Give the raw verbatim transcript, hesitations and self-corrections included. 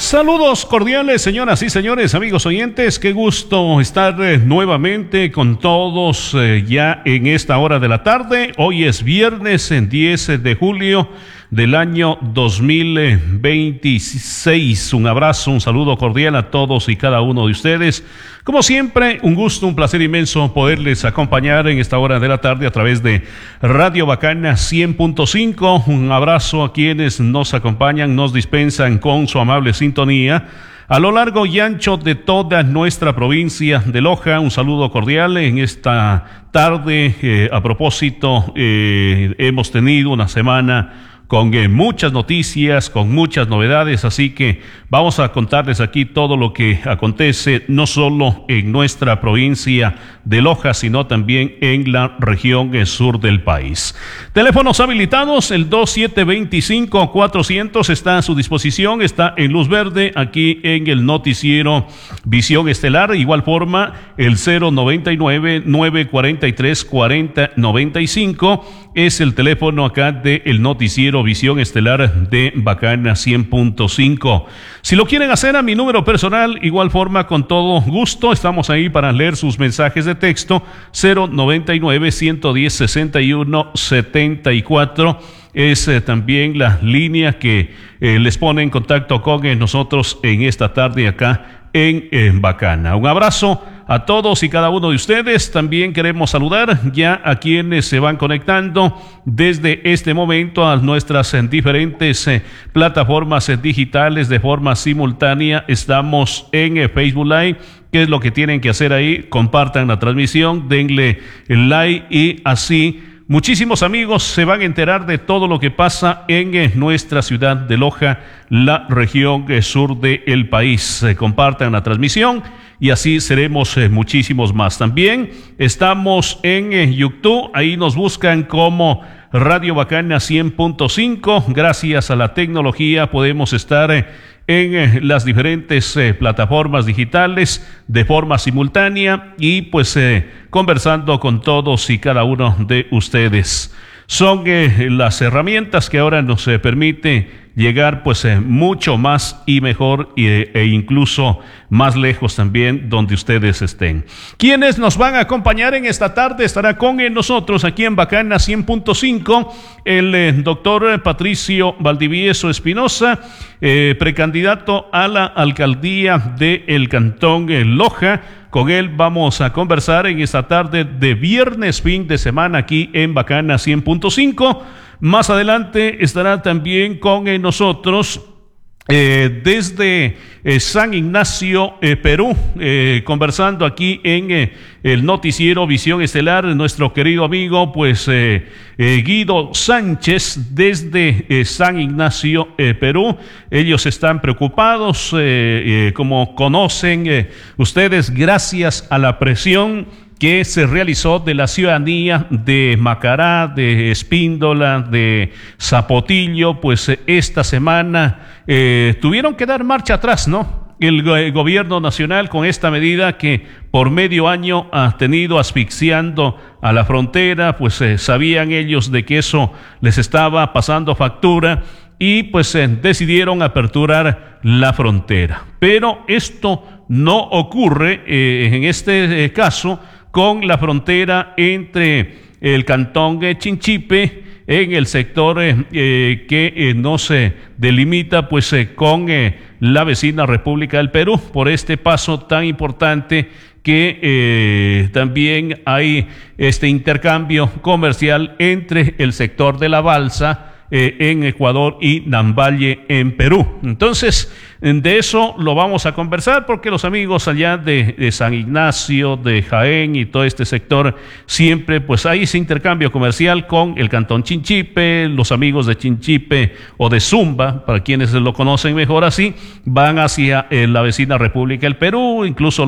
Saludos cordiales, señoras y señores, amigos oyentes. Qué gusto estar eh, nuevamente con todos eh, ya en esta hora de la tarde. Hoy es viernes, en diez de julio del año dos mil veintiséis. Un abrazo, un saludo cordial a todos y cada uno de ustedes. Como siempre, un gusto, un placer inmenso poderles acompañar en esta hora de la tarde a través de Radio Bacana cien punto cinco. Un abrazo a quienes nos acompañan, nos dispensan con su amable sintonía a lo largo y ancho de toda nuestra provincia de Loja. Un saludo cordial en esta tarde. Eh, a propósito, eh, hemos tenido una semana con eh, muchas noticias, con muchas novedades, así que vamos a contarles aquí todo lo que acontece, no solo en nuestra provincia de Loja, sino también en la región eh, sur del país. Teléfonos habilitados, el dos siete dos cinco cuatrocientos está a su disposición, está en luz verde, aquí en el noticiero Visión Estelar. Igual forma, el cero noventa y nueve, nueve cuarenta y tres, cuarenta noventa y cinco es el teléfono acá del noticiero Visión Estelar de Bacana cien punto cinco. Si lo quieren hacer a mi número personal, igual forma, con todo gusto, estamos ahí para leer sus mensajes de texto. Cero noventa y nueve, ciento diez, sesenta y uno, setenta y cuatro es eh, también la línea que eh, les pone en contacto con eh, nosotros en esta tarde acá en eh, Bacana. Un abrazo a todos y cada uno de ustedes. También queremos saludar ya a quienes se van conectando desde este momento a nuestras eh, diferentes eh, plataformas eh, digitales de forma simultánea. Estamos en eh, Facebook Live. ¿Qué es lo que tienen que hacer ahí? Compartan la transmisión, denle el like y así muchísimos amigos se van a enterar de todo lo que pasa en eh, nuestra ciudad de Loja, la región eh, sur del país. Eh, compartan la transmisión y así seremos eh, muchísimos más. También estamos en eh, YouTube, ahí nos buscan como Radio Bacana cien punto cinco. Gracias a la tecnología podemos estar eh, en eh, las diferentes eh, plataformas digitales de forma simultánea y pues eh, conversando con todos y cada uno de ustedes. Son eh, las herramientas que ahora nos eh, permite llegar pues eh, mucho más y mejor y, e incluso más lejos también donde ustedes estén. Quienes nos van a acompañar en esta tarde, estará con eh, nosotros aquí en Bacana cien punto cinco el eh, doctor Patricio Valdivieso Espinosa, eh, precandidato a la alcaldía del Cantón eh, Loja. Con él vamos a conversar en esta tarde de viernes, fin de semana, aquí en Bacana cien punto cinco. Más adelante estará también con eh, nosotros eh, desde eh, San Ignacio, eh, Perú, eh, conversando aquí en eh, el noticiero Visión Estelar, nuestro querido amigo pues eh, eh, Guido Sánchez desde eh, San Ignacio, eh, Perú. Ellos están preocupados, eh, eh, como conocen eh, ustedes, gracias a la presión que se realizó de la ciudadanía de Macará, de Espíndola, de Zapotillo, pues esta semana eh, tuvieron que dar marcha atrás, ¿no? El, go el gobierno nacional con esta medida que por medio año ha tenido asfixiando a la frontera, pues eh, sabían ellos de que eso les estaba pasando factura y pues eh, decidieron aperturar la frontera. Pero esto no ocurre eh, en este eh, caso con la frontera entre el cantón de Chinchipe en el sector eh, eh, que eh, no se delimita pues eh, con eh, la vecina República del Perú, por este paso tan importante que eh, también hay este intercambio comercial entre el sector de la Balsa Eh, en Ecuador y Nambaye en Perú. Entonces, de eso lo vamos a conversar porque los amigos allá de, de San Ignacio, de Jaén y todo este sector, siempre pues hay ese intercambio comercial con el cantón Chinchipe. Los amigos de Chinchipe o de Zumba, para quienes lo conocen mejor así, van hacia eh, la vecina República del Perú, incluso